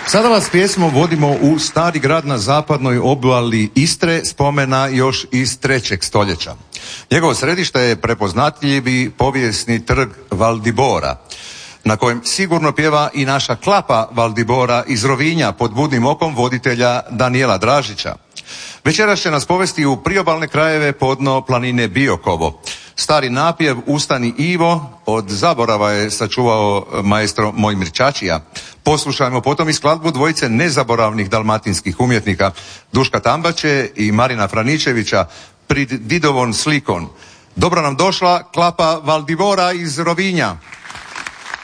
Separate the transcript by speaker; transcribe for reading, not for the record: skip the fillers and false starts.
Speaker 1: Sada vas pjesmom vodimo u stari grad na zapadnoj obali Istre, spomena još iz 3. stoljeća. Njegovo središte je prepoznatljivi povijesni trg Valdibora, na kojem sigurno pjeva i naša klapa Valdibora iz Rovinja pod budnim okom voditelja Danijela Dražića. Večeras će nas povesti u priobalne krajeve podno planine Biokovo. Stari napjev Ustani Ivo od zaborava je sačuvao maestro Mojmir Čačija. Poslušajmo potom i skladbu dvojice nezaboravnih dalmatinskih umjetnika Duška Tambače i Marina Franičevića prid Didovom slikon. Dobro nam došla klapa Valdibora iz Rovinja.